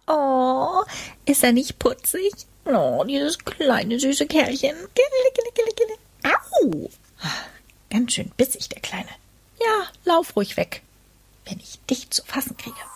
Oh, ist er nicht putzig? Oh, dieses kleine, süße Kerlchen. Au! Ganz schön bissig, der Kleine. Ja, lauf ruhig weg, wenn ich dich zu fassen kriege.